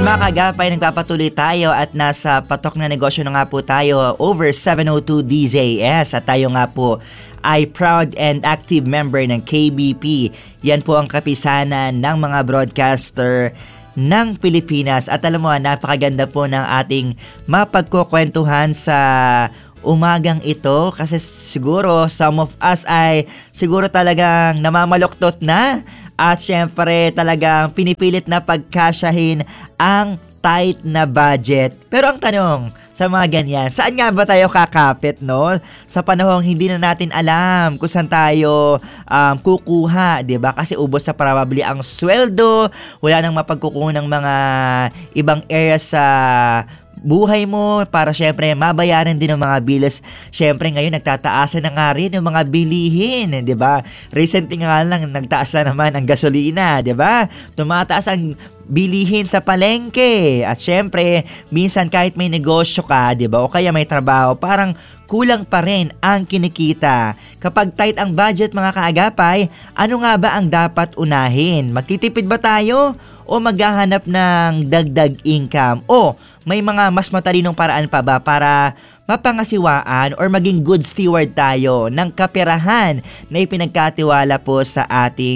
mga kagapay, nagpapatuloy tayo at nasa patok na negosyo na nga po tayo over 702 DZS at tayo nga po ay proud and active member ng KBP. Yan po ang kapisanan ng mga broadcaster ng Pilipinas at alam mo, napakaganda po ng ating mapagkukwentuhan sa umagang ito kasi siguro some of us ay siguro talagang namamaluktot na at syempre talagang pinipilit na pagkasyahin ang tight na budget. Pero ang tanong sa mga ganyan, saan nga ba tayo kakapit, no? Sa panahong hindi na natin alam kung saan tayo kukuha, 'di ba? Kasi ubos na probably ang sweldo, wala nang mapagkukuha ng mga ibang areas sa buhay mo para syempre mabayaran din ng mga bills. Syempre ngayon nagtataasan na nga rin yung mga bilihin, 'di ba? Recently nga lang nagtaas na naman ang gasolina, 'di ba? Tumataas ang bilihin sa palengke. At syempre, minsan kahit may negosyo ka, 'di ba? O kaya may trabaho, parang kulang pa rin ang kinikita. Kapag tight ang budget mga kaagapay, ano nga ba ang dapat unahin? Magtitipid ba tayo o maghahanap ng dagdag income? O may mga mas matalinong paraan pa ba para mapangasiwaan or maging good steward tayo ng kaperahan na ipinagkatiwala po sa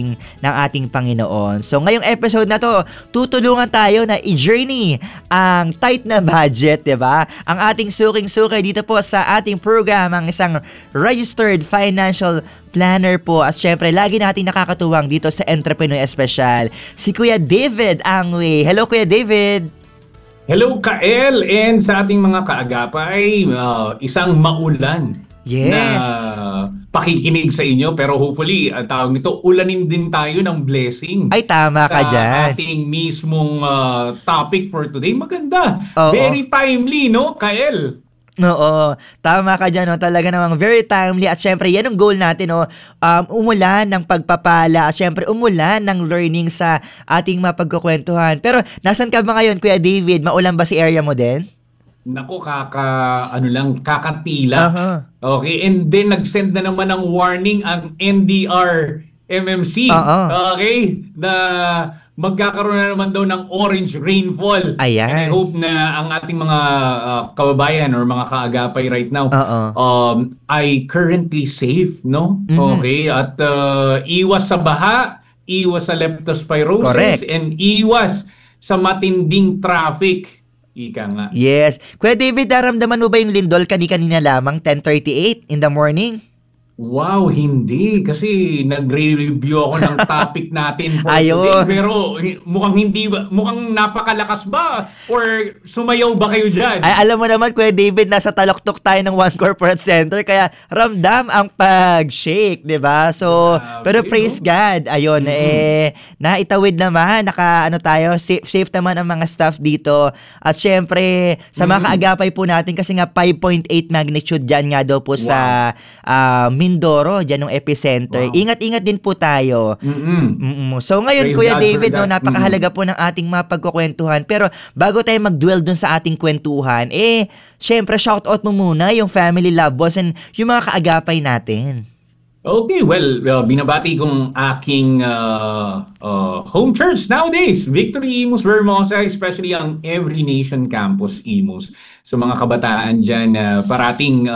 ng ating Panginoon. So ngayong episode na to, tutulungan tayo na i-journey ang tight na budget, 'di ba? Ang ating suking-sukay dito po sa ating program, ang isang registered financial planner po at syempre lagi nating nakakatuwang dito sa Entrepreneur Special, si Kuya David Angwe. Hello Kuya David! Hello, Kael, and sa ating mga kaagapay, isang maulan na pakikinig sa inyo. Pero hopefully, tawag nito, ulanin din tayo ng blessing. Ay, tama ka dyan. Sa ating mismong topic for today. Maganda. Oo. Very timely, no, Kael? Oo, tama ka dyan, no? Talaga namang very timely at syempre yan ang goal natin, no? Umulan ng pagpapala at syempre umulan ng learning sa ating mapagkukwentuhan. Pero nasan ka ba ngayon, Kuya David? Maulan ba si area mo din? Naku, kakatila. Uh-huh. Okay, and then nag-send na naman ng warning ang NDR MMC. Uh-huh. Okay, na magkakaroon na naman daw ng orange rainfall. Ayan. And I hope na ang ating mga kababayan or mga kaagapay right now ay currently safe, no? Mm-hmm. Okay, at iwas sa baha, iwas sa leptospirosis, correct, and iwas sa matinding traffic. Ika nga. Yes. Kuya David, naramdaman mo ba yung lindol kanina lamang 10:38 in the morning? Wow, hindi. Kasi nagre-review ako ng topic natin for today. Pero mukhang napakalakas ba? Or sumayaw ba kayo dyan? Ay, alam mo naman, Kuya David, nasa taloktok tayo ng One Corporate Center. Kaya ramdam ang pag-shake, di ba? So, pero praise God. Ayun, naitawid naman. Safe naman ang mga staff dito. At syempre, sa mga kaagapay po natin, kasi nga 5.8 magnitude dyan nga daw po sa Mindoro, dyan ng epicenter. Wow. Ingat-ingat din po tayo. So ngayon, Kuya David, no, napakahalaga po ng ating mapagkukwentuhan. Pero bago tayo mag-dwell dun sa ating kwentuhan, syempre, shoutout mo muna yung family, loved ones, and yung mga kaagapay natin. Okay, well, binabati kong aking home church nowadays, Victory Imus Vermosa, especially ang Every Nation Campus Imus. So mga kabataan dyan, parating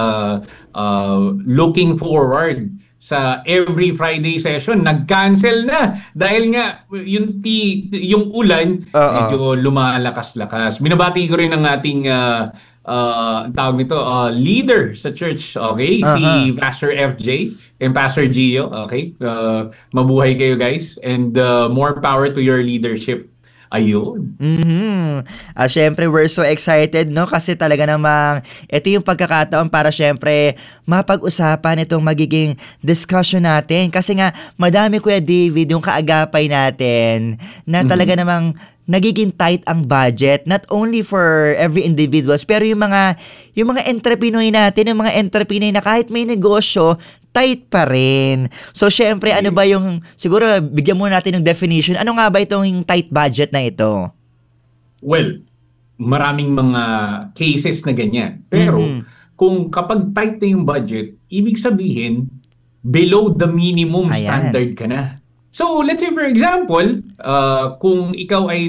looking forward sa every Friday session. Nag-cancel na dahil nga yung ulan medyo lumalakas-lakas. Binabati ko rin ang ating tawag nito, leader sa church, okay? Si Pastor FJ and Pastor Gio, okay? Mabuhay kayo, guys, and more power to your leadership. Ayun. Syempre, we're so excited, no? Kasi talaga namang ito yung pagkakataon para syempre mapag-usapan itong magiging discussion natin. Kasi nga, madami, Kuya David, yung kaagapay natin na talaga namang nagiging tight ang budget, not only for every individuals, pero yung mga entrepreneur natin, yung mga entrepreneur na kahit may negosyo, tight pa rin. So, syempre, ano ba yung, siguro, bigyan muna natin ng definition. Ano nga ba itong tight budget na ito? Well, maraming mga cases na ganyan. Pero, kung kapag tight na yung budget, ibig sabihin, below the minimum standard ka na. So, let's say for example, kung ikaw ay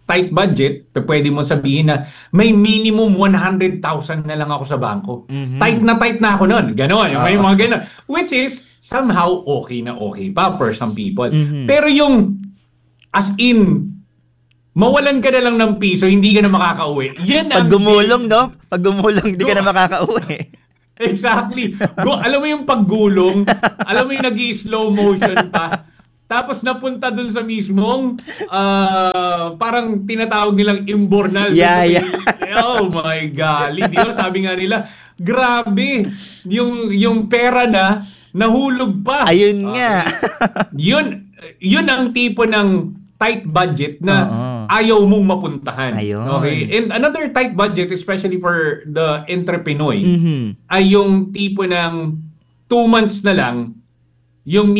tight budget, pwede mo sabihin na may minimum 100,000 na lang ako sa bangko. Tight na ako nun. Ganon. May mga ganon. Which is somehow okay na okay pa for some people. Pero yung as in, mawalan ka na lang ng piso, hindi ka na makakauwi. Yan Pag gumulong, no? Pag gumulong, hindi ka na makakauwi. Exactly. Alam mo yung paggulong, alam mo yung nag-i-slow motion pa. Tapos napunta dun sa mismong parang tinatawag nilang imbornal. Yeah. Oh my golly. Di ba? Sabi nga nila, grabe. Yung pera na, nahulog pa. Ayun nga. Yun ang tipo ng tight budget na ayaw mong mapuntahan. Ayun. Okay? And another tight budget, especially for the entrepreneur, ay yung tipo ng 2 months na lang yung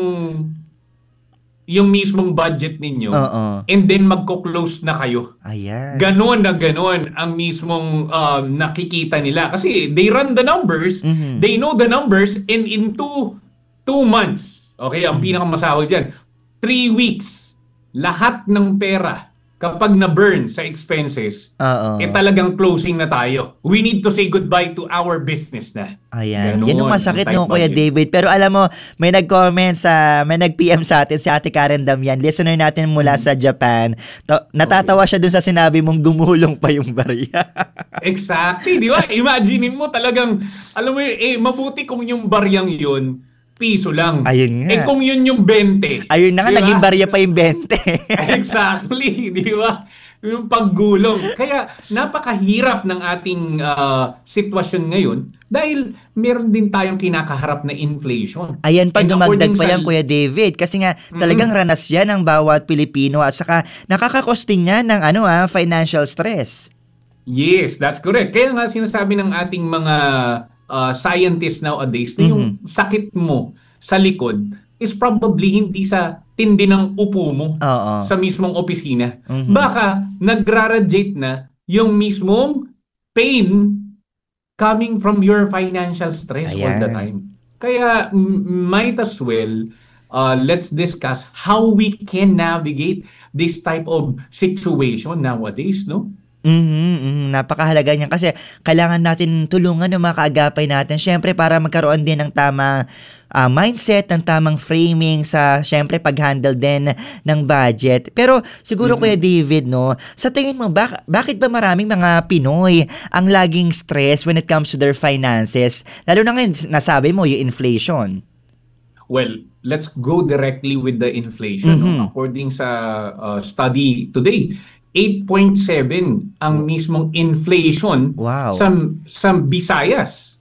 mismong budget ninyo and then magko-close na kayo. Ayan. Ganon na ganon ang mismong nakikita nila. Kasi they run the numbers, they know the numbers, and in 2 months, okay, ang pinakamasahol dyan, 3 weeks, lahat ng pera kapag na-burn sa expenses, talagang closing na tayo. We need to say goodbye to our business na. Ayan. Ganon, yan yung masakit no, Kuya budget. David. Pero alam mo, may may nag-PM sa atin, si Ate Karen Damian, listener natin mula sa Japan. Natatawa siya dun sa sinabi mong gumulong pa yung barya. Exactly, di ba? Imaginein mo talagang, alam mo mabuti kung yung baryang yun, piso lang. Ayun nga. Kung yun yung 20. Ayun na nga, diba? naging barya pa yung 20. Exactly, di ba? Yung paggulong. Kaya napakahirap ng ating sitwasyon ngayon dahil meron din tayong kinakaharap na inflation. Ayan pa, And dumagdag pa according yan, Kuya David. Kasi nga, talagang ranas yan ng bawat Pilipino at saka nakakakosting yan ng financial stress. Yes, that's correct. Kaya nga sinasabi ng ating mga scientists nowadays na yung sakit mo sa likod is probably hindi sa tindi ng upo mo sa mismong opisina. Baka nagra-radiate na yung mismong pain coming from your financial stress all the time. Kaya might as well let's discuss how we can navigate this type of situation nowadays, no? Napakahalaga niyan kasi kailangan natin tulungan ng mga kaagapay natin. Syempre para magkaroon din ng tamang mindset, ng tamang framing sa syempre pag-handle din ng budget. Pero siguro Kuya David, no, sa tingin mo bakit ba maraming mga Pinoy ang laging stress when it comes to their finances? Lalo na ngayon, nasabi mo yung inflation. Well, let's go directly with the inflation. No? According sa study today, 8.7 ang mismong inflation sa Visayas.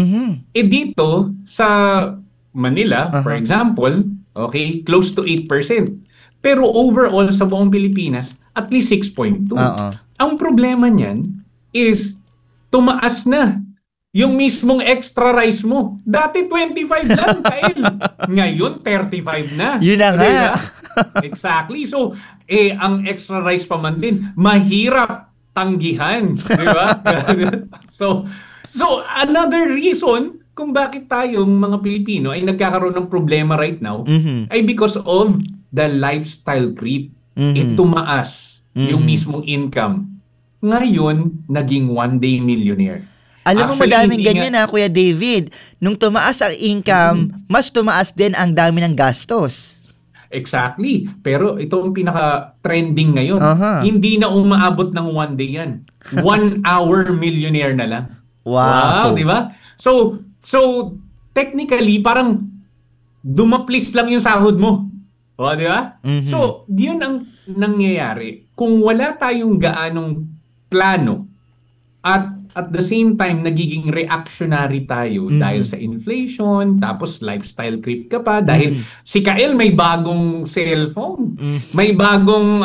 Dito sa Manila, for example, okay, close to 8%. Pero overall sa buong Pilipinas, at least 6.2. Ang problema niyan is tumaas na yung mismong extra rice mo. Dati 25 lang, Kyle. Ngayon, 35 na. Yun na nga. Diba? Exactly. So, ang extra rice pa man din, mahirap tanggihan. Di ba? So, another reason kung bakit tayong mga Pilipino ay nagkakaroon ng problema right now ay because of the lifestyle creep. Tumaas yung mismong income. Ngayon, naging one-day millionaire. Alam mo, madaming ganyan Kuya David. Nung tumaas ang income, mas tumaas din ang dami ng gastos. Exactly. Pero ito ang pinaka-trending ngayon. Hindi na umaabot ng one day yan. 1 hour millionaire na lang. Wow, di ba? So technically, parang dumaplis lang yung sahod mo. Di ba? So, yun ang nangyayari. Kung wala tayong gaanong plano at the same time, nagiging reactionary tayo dahil sa inflation, tapos lifestyle creep ka pa dahil si Kael may bagong cellphone, may bagong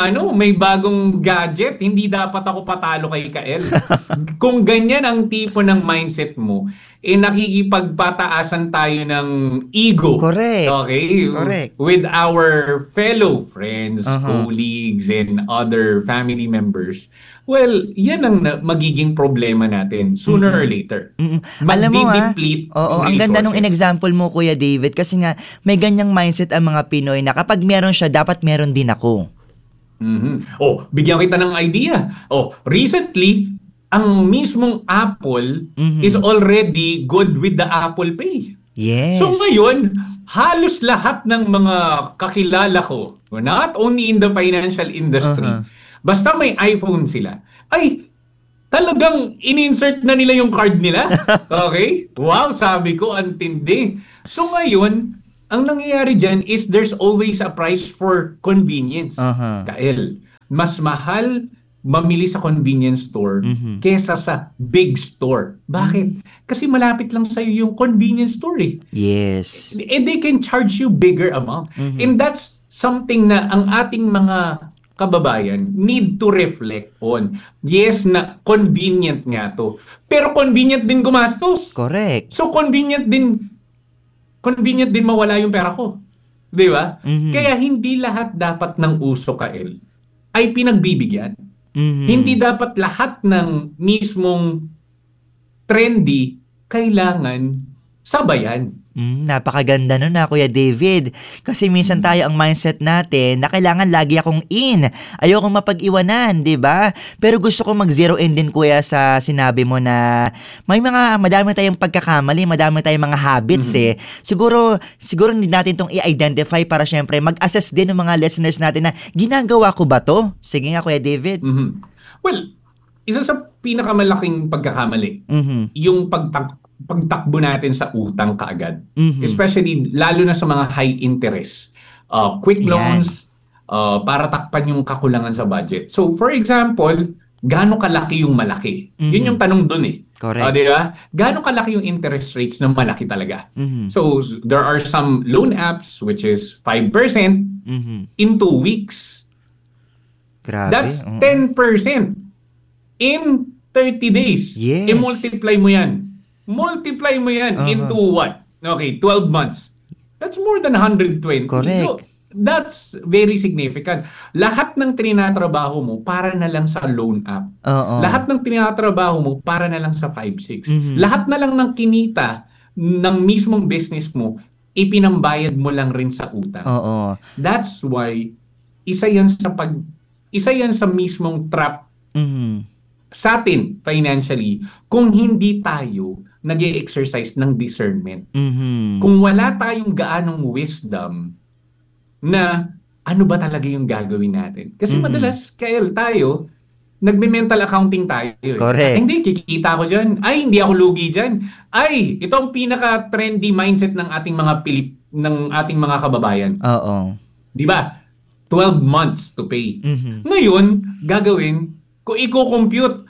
gadget, hindi dapat ako patalo kay Kael. Kung ganyan ang tipo ng mindset mo, nakikipagpataasan tayo ng ego. Correct. Okay? Correct. With our fellow friends, colleagues, and other family members. Well, yan ang magiging problema natin sooner or later. Alam mo Magdi-deplete ang ganda nung in-example mo, Kuya David, kasi nga may ganyang mindset ang mga Pinoy na kapag meron siya, dapat meron din ako. Oh, bigyan kita ng idea. Oh, recently, ang mismong Apple is Mhm. already good with the Apple Pay. So Yes. ngayon, halos lahat ng mga kakilala ko, not only in the financial industry, Uh-huh. basta may iPhone sila, ay talagang in-insert na nila yung card nila. Okay? Wow, sabi ko, ang tindi. So ngayon, ang nangyayari dyan is there's always a price for convenience. Uh-huh. Kael, mas mahal mamili sa convenience store Mhm. kesa sa big store. Bakit? Kasi malapit lang sa'yo yung convenience store eh. Yes. And they can charge you bigger amount. Mhm. And that's something na ang ating mga kababayan need to reflect on. Yes, na convenient nga to. Pero convenient din gumastos. Correct. So convenient din mawala yung pera ko. 'Di ba? Mhm. Kaya hindi lahat dapat ng uso, Kael, ay pinagbibigyan. Mhm. Hindi dapat lahat ng mismong trendy kailangan sabayan. Napakaganda nun na Kuya David. Kasi minsan tayo ang mindset natin na kailangan lagi akong in. Ayokong mapag-iwanan, di ba? Pero gusto ko mag-zero in din Kuya sa sinabi mo na madami tayong pagkakamali, madami tayong mga habits eh. Siguro need natin itong i-identify para syempre mag-assess din ng mga listeners natin na ginagawa ko ba to? Sige nga Kuya David. Well, isa sa pinakamalaking pagkakamali, Mhm. yung pagtakbo natin sa utang kaagad. Mhm. Especially, lalo na sa mga high interest. Quick Yan. loans, para takpan yung kakulangan sa budget. So, for example, gaano kalaki yung malaki? Yun yung tanong dun eh. Correct. Di ba? Gaano kalaki yung interest rates na malaki talaga? Mhm. So, there are some loan apps which is 5% Mhm. in 2 weeks. Grabe. That's Oo. 10% in 30 days. Yes. I-multiply mo yan. Multiply mo yan into what? Okay, 12 months. That's more than 120. Correct. So, that's very significant. Lahat ng tinatrabaho mo para na lang sa loan app. Oo. Lahat ng tinatrabaho mo para na lang sa 5-6. Mhm. Lahat na lang ng kinita ng mismong business mo, ipinambayad mo lang rin sa utang. Oo. That's why isa yan sa mismong trap Mhm. sa atin financially kung hindi tayo nag-e-exercise ng discernment. Mhm. Kung wala tayong gaanong wisdom na ano ba talaga yung gagawin natin. Kasi madalas, Kael, tayo, nagme-mental accounting tayo. Correct. Hindi, kikita ko dyan. Ay, hindi ako lugi dyan. Ay, ito ang pinaka-trendy mindset ng ating mga kababayan. Oo. Di ba? 12 months to pay. Mhm. Ngayon, gagawin, kung i-compute,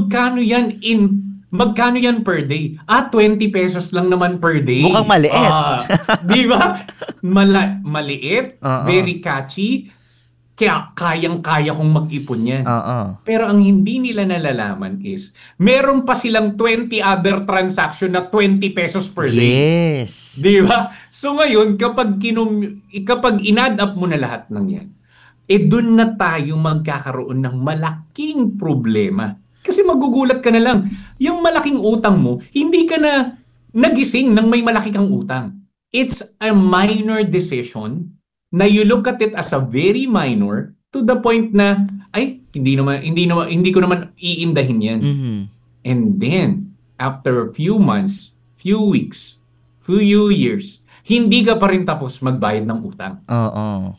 magkano yan per day? 20 pesos lang naman per day. Mukhang maliit. Di ba? Maliit, very catchy, kaya kayang-kaya kong mag-ipon yan. Pero ang hindi nila nalalaman is, meron pa silang 20 other transaction na 20 pesos per day. Yes. Di ba? So ngayon, kapag in-add up mo na lahat ng yan, doon na tayo magkakaroon ng malaking problema. Kasi magugulat ka na lang, yung malaking utang mo, hindi ka na nagising ng may malaki kang utang. It's a minor decision na you look at it as a very minor to the point na, ay, hindi ko naman iindahin yan. Mhm. And then, after a few months, few weeks, few years, hindi ka pa rin tapos magbayad ng utang. Oo.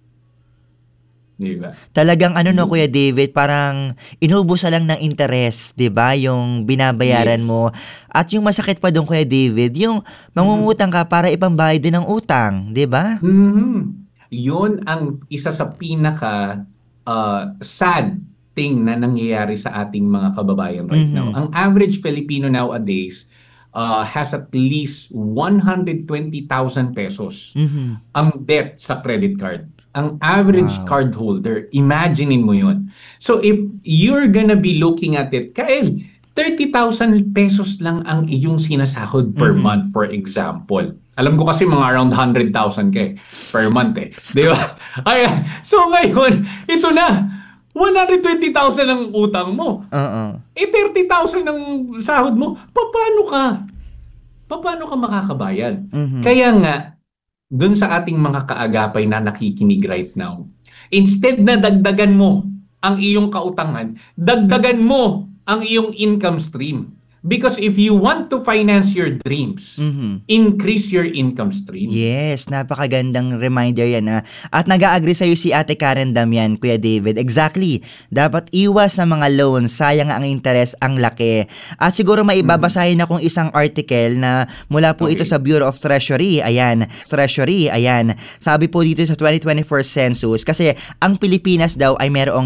Diba? Talagang Kuya David, parang inuubos lang ng interest, 'di ba? Yung binabayaran mo. At yung masakit pa doon Kuya David, yung mangungutang ka para ipambayad din ng utang, 'di ba? Yun ang isa sa pinaka sad thing na nangyayari sa ating mga kababayan right now. Ang average Filipino nowadays has at least 120,000 pesos ang debt sa credit card. Ang average card holder, imaginein mo yun. So if you're gonna be looking at it, Kael, 30,000 pesos lang ang iyong sinasahod per month, for example. Alam ko kasi mga around 100,000 per month eh. Di ba? So ngayon, ito na. 120,000 ang utang mo. 30,000 ang sahod mo. Paano ka makakabayad? Kaya nga, dun sa ating mga kaagapay na nakikinig right now, Instead na dagdagan mo ang iyong kautangan, dagdagan mo ang iyong income stream. Because if you want to finance your dreams, increase your income stream. Yes, napakagandang reminder yan ha. At nag-a-agree sa'yo si Ate Karen Damian, Kuya David. Exactly. Dapat iwas sa mga loans, sayang ang interest, ang laki. At siguro maibabasahin akong isang article na mula po ito sa Bureau of Treasury. Ayan. Sabi po dito sa 2024 census, kasi ang Pilipinas daw ay merong